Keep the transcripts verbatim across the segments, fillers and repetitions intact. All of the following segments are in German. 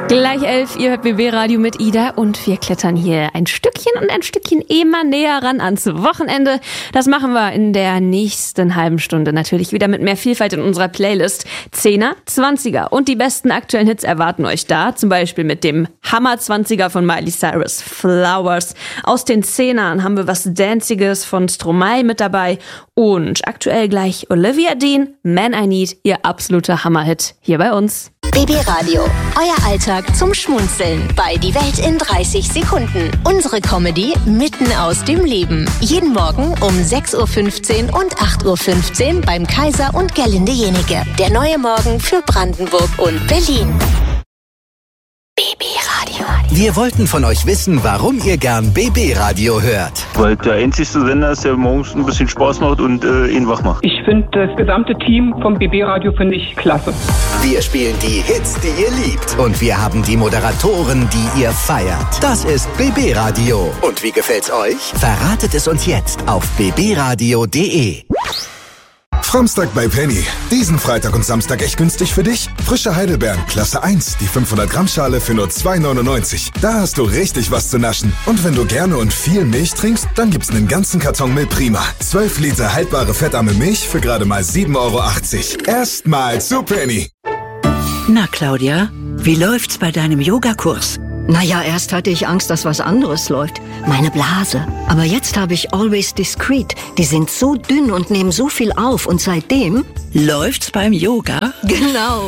Gleich elf, ihr hört B B Radio mit Ida und wir klettern hier ein Stückchen und ein Stückchen immer näher ran ans Wochenende. Das machen wir in der nächsten halben Stunde natürlich wieder mit mehr Vielfalt in unserer Playlist. Zehner, Zwanziger und die besten aktuellen Hits erwarten euch da. Zum Beispiel mit dem Hammer Zwanziger von Miley Cyrus, Flowers. Aus den Zehnern haben wir was Danziges von Stromae mit dabei. Und aktuell gleich Olivia Dean, Man I Need, ihr absoluter Hammerhit hier bei uns. B B Radio, euer Alltag zum Schmunzeln bei Die Welt in dreißig Sekunden. Unsere Comedy mitten aus dem Leben. Jeden Morgen um sechs Uhr fünfzehn und acht Uhr fünfzehn beim Kaiser und Gerlinde Jenike. Der neue Morgen für Brandenburg und Berlin. B B Radio. Wir wollten von euch wissen, warum ihr gern B B Radio hört. Weil der einzigste Sender ist, der morgens ein bisschen Spaß macht und äh, ihn wach macht. Ich finde das gesamte Team vom B B Radio finde ich klasse. Wir spielen die Hits, die ihr liebt. Und wir haben die Moderatoren, die ihr feiert. Das ist B B Radio. Und wie gefällt's euch? Verratet es uns jetzt auf b b radio punkt d e. Framstag bei Penny. Diesen Freitag und Samstag echt günstig für dich? Frische Heidelbeeren, Klasse eins, die fünfhundert Gramm Schale für nur zwei neunundneunzig. Da hast du richtig was zu naschen. Und wenn du gerne und viel Milch trinkst, dann gibt's einen ganzen Karton Milch Prima. zwölf Liter haltbare fettarme Milch für gerade mal sieben Euro achtzig. Erstmal zu Penny. Na Claudia, wie läuft's bei deinem Yogakurs? Naja, erst hatte ich Angst, dass was anderes läuft. Meine Blase. Aber jetzt habe ich Always Discreet. Die sind so dünn und nehmen so viel auf. Und seitdem... Läuft's beim Yoga? Genau.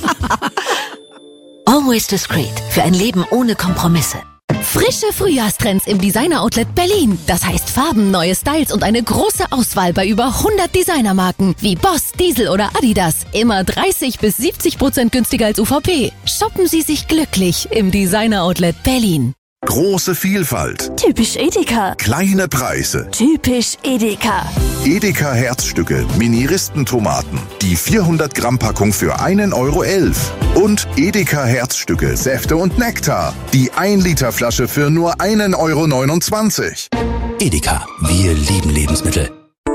Always Discreet. Für ein Leben ohne Kompromisse. Frische Frühjahrstrends im Designer-Outlet Berlin. Das heißt Farben, neue Styles und eine große Auswahl bei über hundert Designermarken wie Boss, Diesel oder Adidas. Immer dreißig bis siebzig Prozent günstiger als U V P. Shoppen Sie sich glücklich im Designer-Outlet Berlin. Große Vielfalt. Typisch Edeka. Kleine Preise. Typisch Edeka. Edeka Herzstücke, Mini-Ristentomaten. Die vierhundert Gramm Packung für einen Euro elf. Und Edeka Herzstücke, Säfte und Nektar. Die ein Liter Flasche für nur einen Euro neunundzwanzig. Edeka, wir lieben Lebensmittel.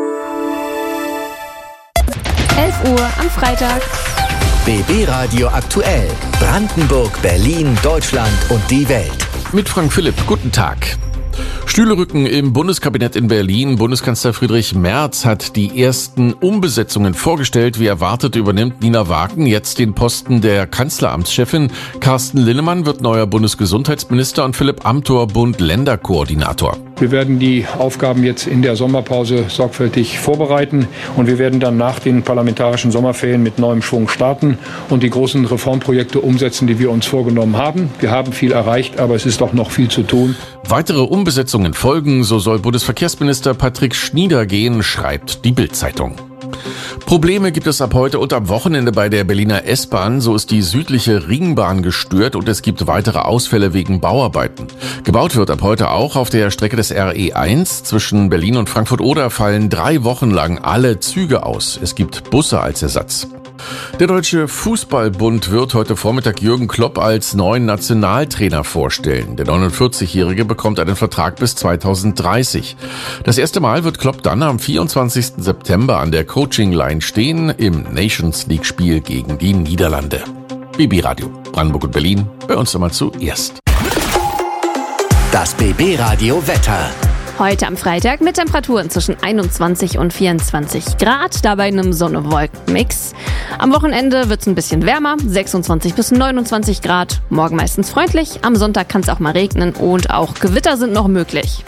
elf Uhr am Freitag. B B Radio aktuell. Brandenburg, Berlin, Deutschland und die Welt. Mit Frank Philipp, guten Tag. Stühle rücken im Bundeskabinett in Berlin. Bundeskanzler Friedrich Merz hat die ersten Umbesetzungen vorgestellt. Wie erwartet übernimmt Nina Wagen jetzt den Posten der Kanzleramtschefin. Carsten Linnemann wird neuer Bundesgesundheitsminister und Philipp Amthor Bund-Länder-Koordinator. Wir werden die Aufgaben jetzt in der Sommerpause sorgfältig vorbereiten und wir werden dann nach den parlamentarischen Sommerferien mit neuem Schwung starten und die großen Reformprojekte umsetzen, die wir uns vorgenommen haben. Wir haben viel erreicht, aber es ist doch noch viel zu tun. Weitere Umbesetzungen folgen, so soll Bundesverkehrsminister Patrick Schnieder gehen, schreibt die Bild-Zeitung. Probleme gibt es ab heute und am Wochenende bei der Berliner S-Bahn. So ist die südliche Ringbahn gestört und es gibt weitere Ausfälle wegen Bauarbeiten. Gebaut wird ab heute auch auf der Strecke des R E eins. Zwischen Berlin und Frankfurt-Oder fallen drei Wochen lang alle Züge aus. Es gibt Busse als Ersatz. Der Deutsche Fußballbund wird heute Vormittag Jürgen Klopp als neuen Nationaltrainer vorstellen. Der neunundvierzigjährige bekommt einen Vertrag bis zweitausenddreißig. Das erste Mal wird Klopp dann am vierundzwanzigsten September an der Coaching-Line stehen im Nations-League-Spiel gegen die Niederlande. B B Radio, Brandenburg und Berlin, bei uns immer zuerst. Das B B Radio Wetter. Heute am Freitag mit Temperaturen zwischen einundzwanzig und vierundzwanzig Grad, dabei einem Sonne-Wolken-Mix. Am Wochenende wird es ein bisschen wärmer, sechsundzwanzig bis neunundzwanzig Grad, morgen meistens freundlich, am Sonntag kann es auch mal regnen und auch Gewitter sind noch möglich.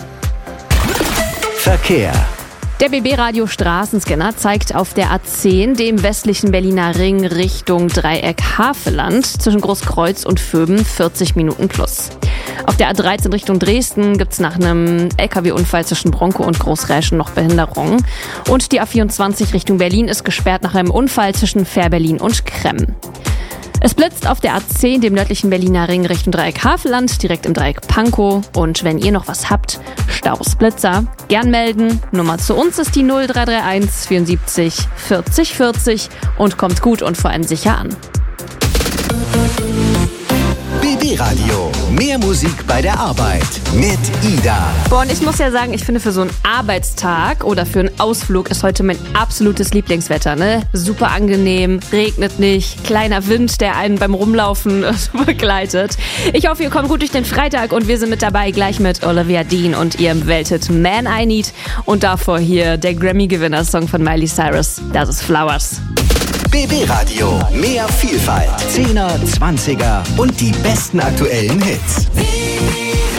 Verkehr. Der B B-Radio Straßenscanner zeigt auf der A zehn, dem westlichen Berliner Ring Richtung Dreieck Haveland, zwischen Großkreuz und Vöben vierzig Minuten plus. Auf der A dreizehn Richtung Dresden gibt's nach einem L K W-Unfall zwischen Bronco und Großräschen noch Behinderung. Und die A vierundzwanzig Richtung Berlin ist gesperrt nach einem Unfall zwischen Fährberlin und Kremm. Es blitzt auf der A zehn, dem nördlichen Berliner Ring Richtung Dreieck Haveland, direkt im Dreieck Pankow. Und wenn ihr noch was habt, Staus, Blitzer, gern melden. Nummer zu uns ist die null drei drei eins vierundsiebzig vierzig vierzig und kommt gut und vor allem sicher an. B B B Radio. Mehr Musik bei der Arbeit mit Ida. Boah, und ich muss ja sagen, ich finde für so einen Arbeitstag oder für einen Ausflug ist heute mein absolutes Lieblingswetter, ne? Super angenehm, regnet nicht, kleiner Wind, der einen beim Rumlaufen begleitet. Ich hoffe, ihr kommt gut durch den Freitag und wir sind mit dabei gleich mit Olivia Dean und ihrem Welthit Man I Need. Und davor hier der Grammy-Gewinner-Song von Miley Cyrus, das ist Flowers. B B Radio, mehr Vielfalt. Zehner, Zwanziger und die besten aktuellen Hits.